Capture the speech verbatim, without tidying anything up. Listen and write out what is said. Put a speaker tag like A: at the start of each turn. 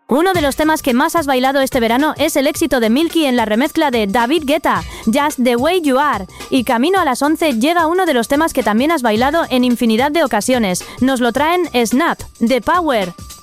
A: Uno de los temas que más has bailado este verano es el éxito de Milky en la remezcla de David Guetta, Just the Way You Are. Y camino a las once llega uno de los temas que también has bailado en infinidad de ocasiones. Nos lo traen Snap, The Power.